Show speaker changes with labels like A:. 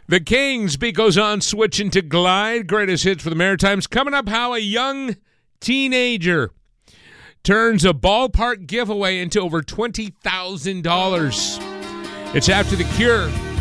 A: The Kings beat goes on, switching to Glide. Greatest hits for the Maritimes. Coming up, how a young teenager turns a ballpark giveaway into over $20,000. It's after The Cure.